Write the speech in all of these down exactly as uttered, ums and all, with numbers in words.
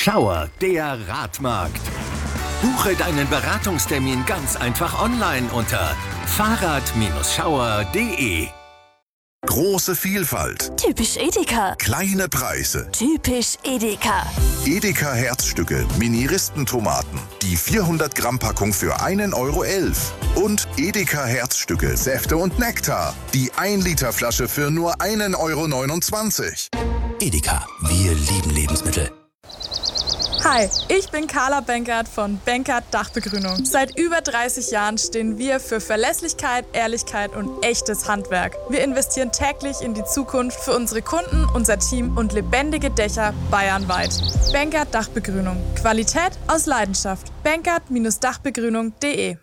Schauer, der Radmarkt. Buche deinen Beratungstermin ganz einfach online unter fahrrad Schauer punkt de. Große Vielfalt. Typisch Edeka. Kleine Preise. Typisch Edeka. Edeka Herzstücke, Mini-Ristentomaten. Die vierhundert Gramm Packung für einen Euro elf. Und Edeka Herzstücke, Säfte und Nektar. Die ein Liter Flasche für nur einen Euro neunundzwanzig. Edeka, wir lieben Lebensmittel. Hi, ich bin Carla Benkert von Benkert Dachbegrünung. Seit über dreißig Jahren stehen wir für Verlässlichkeit, Ehrlichkeit und echtes Handwerk. Wir investieren täglich in die Zukunft für unsere Kunden, unser Team und lebendige Dächer bayernweit. Benkert Dachbegrünung. Qualität aus Leidenschaft. benkert Dachbegrünung punkt de.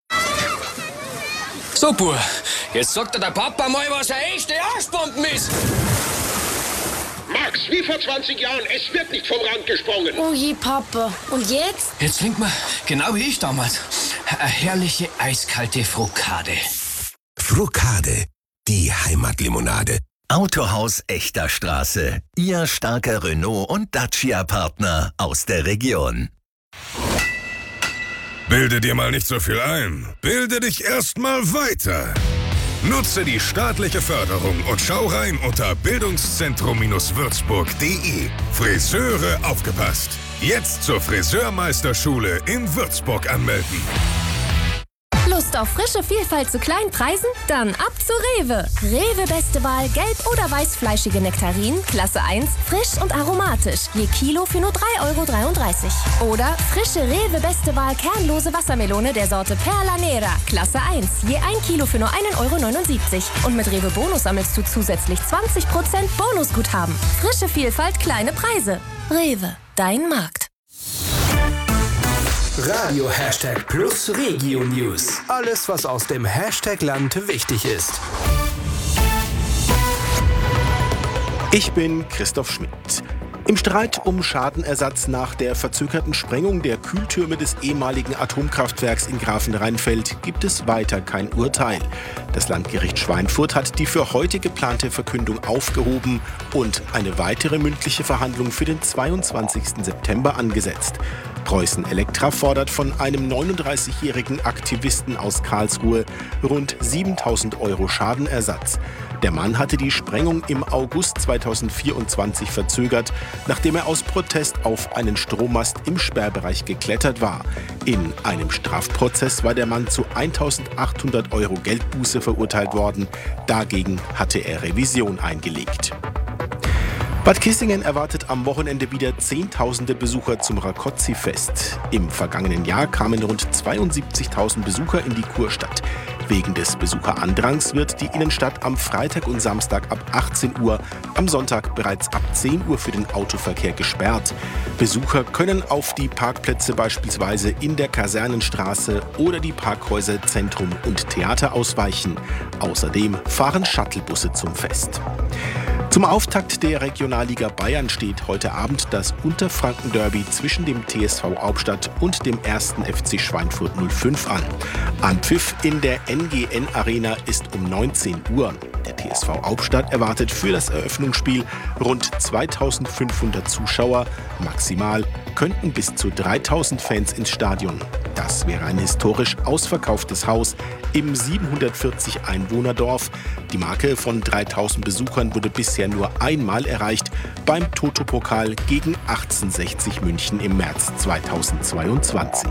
So, Bub, jetzt sagt dir der Papa mal, was eine echte Arschbomben ist. Max, wie vor zwanzig Jahren, es wird nicht vom Rand gesprungen. Oh je, Papa. Und jetzt? Jetzt trinkt man, genau wie ich damals, eine herrliche eiskalte Frukade. Frukade, die Heimatlimonade. Autohaus Echter Straße. Ihr starker Renault- und Dacia-Partner aus der Region. Bilde dir mal nicht so viel ein. Bilde dich erst mal weiter. Nutze die staatliche Förderung und schau rein unter bildungszentrum würzburg punkt de. Friseure aufgepasst. Jetzt zur Friseurmeisterschule in Würzburg anmelden. Lust auf frische Vielfalt zu kleinen Preisen? Dann ab zu Rewe. Rewe beste Wahl gelb- oder weißfleischige Nektarinen, Klasse eins, frisch und aromatisch. Je Kilo für nur drei Euro dreiunddreißig. Oder frische Rewe beste Wahl kernlose Wassermelone der Sorte Perla Nera, Klasse eins. Je ein Kilo für nur einen Euro neunundsiebzig. Und mit Rewe Bonus sammelst du zusätzlich zwanzig Prozent Bonusguthaben. Frische Vielfalt, kleine Preise. Rewe, dein Markt. Radio Hashtag Plus Regio News. Alles, was aus dem Hashtag Land wichtig ist. Ich bin Christoph Schmidt. Im Streit um Schadenersatz nach der verzögerten Sprengung der Kühltürme des ehemaligen Atomkraftwerks in Grafenrheinfeld gibt es weiter kein Urteil. Das Landgericht Schweinfurt hat die für heute geplante Verkündung aufgehoben und eine weitere mündliche Verhandlung für den zweiundzwanzigsten September angesetzt. Preußen Elektra fordert von einem neununddreißigjährigen Aktivisten aus Karlsruhe rund siebentausend Euro Schadenersatz. Der Mann hatte die Sprengung im August zweitausendvierundzwanzig verzögert, nachdem er aus Protest auf einen Strommast im Sperrbereich geklettert war. In einem Strafprozess war der Mann zu eintausendachthundert Euro Geldbuße verurteilt worden. Dagegen hatte er Revision eingelegt. Bad Kissingen erwartet am Wochenende wieder Zehntausende Besucher zum Rákóczi-Fest. Im vergangenen Jahr kamen rund zweiundsiebzigtausend Besucher in die Kurstadt. Wegen des Besucherandrangs wird die Innenstadt am Freitag und Samstag ab achtzehn Uhr, am Sonntag bereits ab zehn Uhr für den Autoverkehr gesperrt. Besucher können auf die Parkplätze beispielsweise in der Kasernenstraße oder die Parkhäuser Zentrum und Theater ausweichen. Außerdem fahren Shuttlebusse zum Fest. Zum Auftakt der Regionalliga Bayern steht heute Abend das Unterfranken-Derby zwischen dem T S V Hauptstadt und dem ersten F C Schweinfurt null fünf an. Anpfiff in der N G N Arena ist um neunzehn Uhr. Der T S V Hauptstadt erwartet für das Eröffnungsspiel rund zweitausendfünfhundert Zuschauer. Maximal könnten bis zu dreitausend Fans ins Stadion. Das wäre ein historisch ausverkauftes Haus im siebenhundertvierzig Einwohnerdorf. Die Marke von dreitausend Besuchern wurde bisher nur einmal erreicht, beim Toto-Pokal gegen achtzehnhundertsechzig München im März zweitausendzweiundzwanzig.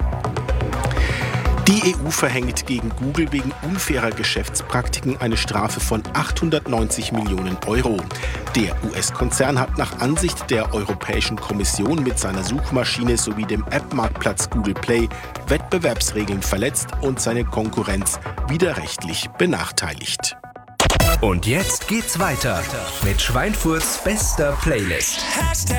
Die E U verhängt gegen Google wegen unfairer Geschäftspraktiken eine Strafe von achthundertneunzig Millionen Euro. Der U S-Konzern hat nach Ansicht der Europäischen Kommission mit seiner Suchmaschine sowie dem App-Marktplatz Google Play Wettbewerbsregeln verletzt und seine Konkurrenz widerrechtlich benachteiligt. Und jetzt geht's weiter mit Schweinfurts bester Playlist.